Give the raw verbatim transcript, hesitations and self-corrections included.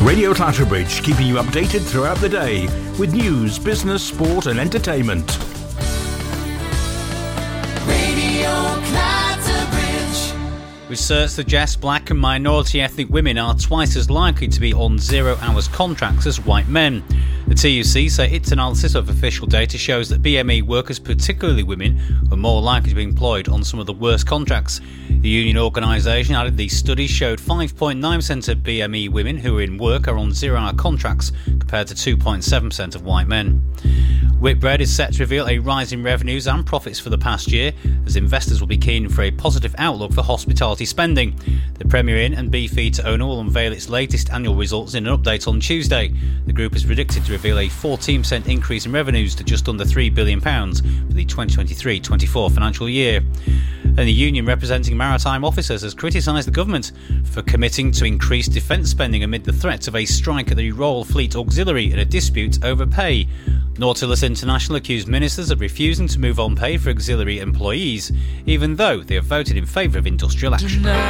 Radio Clatterbridge, keeping you updated throughout the day with news, business, sport and entertainment. Radio Clatterbridge. Research suggests black and minority ethnic women are twice as likely to be on zero-hours contracts as white men. The T U C say its analysis of official data shows that B M E workers, particularly women, are more likely to be employed on some of the worst contracts. The union organisation added the study showed five point nine percent of B M E women who are in work are on zero-hour contracts compared to two point seven percent of white men. Whitbread is set to reveal a rise in revenues and profits for the past year, as investors will be keen for a positive outlook for hospitality spending. The Premier Inn and Beefeater owner will unveil its latest annual results in an update on Tuesday. The group is predicted to reveal a fourteen percent increase in revenues to just under three billion pounds for the twenty twenty-three twenty-four financial year. And the union representing maritime officers has criticised the government for committing to increased defence spending amid the threat of a strike at the Royal Fleet Auxiliary in a dispute over pay. Nautilus International accused ministers of refusing to move on pay for auxiliary employees, even though they have voted in favour of industrial action.